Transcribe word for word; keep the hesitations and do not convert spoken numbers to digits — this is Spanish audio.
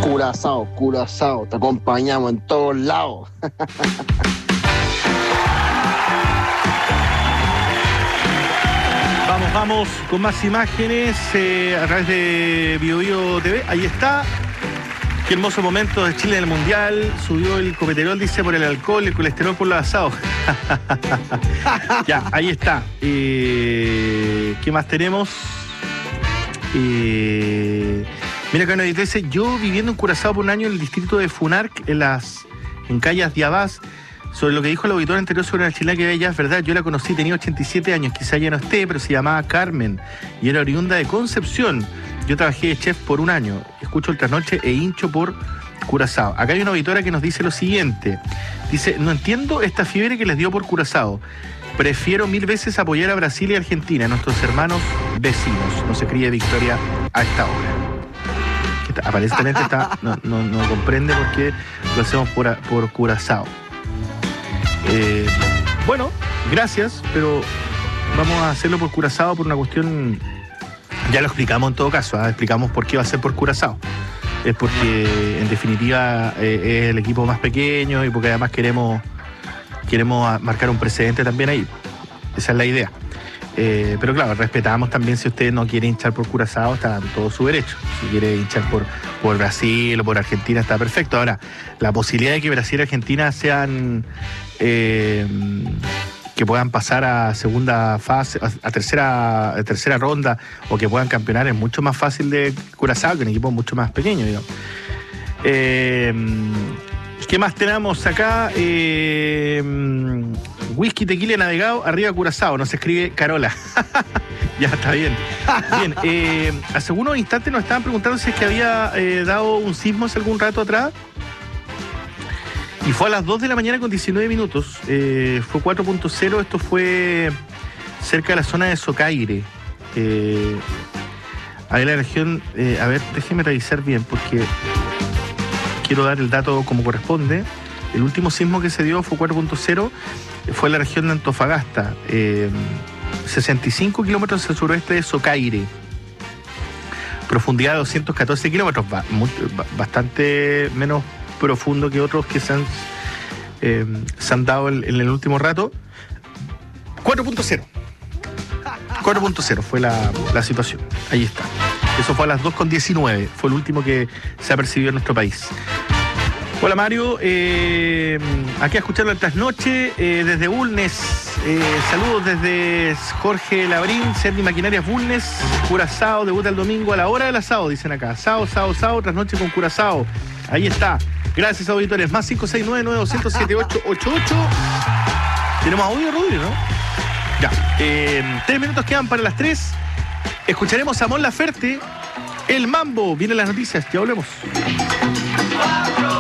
Curazao, Curazao, te acompañamos en todos lados. Vamos, vamos con más imágenes eh, a través de Bio Bio T V. Ahí está. Qué hermoso momento de Chile en el Mundial. Subió el colesterol, dice, por el alcohol, el colesterol por los asados. Ya, ahí está. Eh, ¿Qué más tenemos? Eh, mira acá, nadie dice, yo viviendo en Curazao por un año en el distrito de Funarc, en las en calles de Abás, sobre lo que dijo el auditor anterior sobre la chilena que ella es verdad, yo la conocí, tenía ochenta y siete años, quizá ya no esté, pero se llamaba Carmen y era oriunda de Concepción. Yo trabajé de chef por un año, escucho el trasnoche e hincho por Curazao. Acá hay una auditora que nos dice lo siguiente, dice, no entiendo esta fiebre que les dio por Curazao. Prefiero mil veces apoyar a Brasil y Argentina, nuestros hermanos vecinos. No se críe Victoria a esta hora. Está, aparentemente está, no, no, no comprende por qué lo hacemos por, por Curazao. Eh, bueno, gracias, pero vamos a hacerlo por Curazao por una cuestión... Ya lo explicamos en todo caso, ¿eh? Explicamos por qué va a ser por Curazao. Es porque, en definitiva, eh, es el equipo más pequeño y porque además queremos... Queremos marcar un precedente también ahí. Esa es la idea. Eh, pero claro, respetamos también si usted no quiere hinchar por Curazao, está en todo su derecho. Si quiere hinchar por, por Brasil o por Argentina, está perfecto. Ahora, la posibilidad de que Brasil y Argentina sean... Eh, que puedan pasar a segunda fase, a tercera, a tercera ronda, o que puedan campeonar es mucho más fácil de Curazao, que un equipo mucho más pequeño, digamos. Eh... ¿Qué más tenemos acá? Eh, whisky, tequila, navegado, arriba Curazao. Nos escribe Carola. Ya, está bien. Bien, eh, hace unos instantes nos estaban preguntando si es que había eh, dado un sismo hace algún rato atrás. Y fue a las dos de la mañana con diecinueve minutos. Eh, fue cuatro punto cero. Esto fue cerca de la zona de Socaire. Eh, ahí la región... Eh, a ver, déjeme revisar bien porque... Quiero dar el dato como corresponde. El último sismo que se dio fue cuatro punto cero, fue en la región de Antofagasta, eh, sesenta y cinco kilómetros al suroeste de Socaire, profundidad de doscientos catorce kilómetros, bastante menos profundo que otros que se han, eh, se han dado en, en el último rato. cuatro punto cero cuatro punto cero fue la, la situación. Ahí está. Eso fue a las dos con diecinueve. Fue el último que se ha percibido en nuestro país. Hola Mario, eh, aquí a escucharlo el trasnoche eh, desde Bulnes. Eh, saludos desde Jorge Labrín, Cerny Maquinarias Bulnes, Curazao, debuta el domingo a la hora del asado, dicen acá. Asado, asado, asado, trasnoche con Curazao. Ahí está. Gracias, auditores. Más cinco seis nueve nueve dos cero cero siete ocho ocho ocho. Tenemos audio, Rodrigo, ¿no? Ya. Eh, tres minutos quedan para las tres. Escucharemos a Mon Laferte, El Mambo. Vienen las noticias, ya volvemos.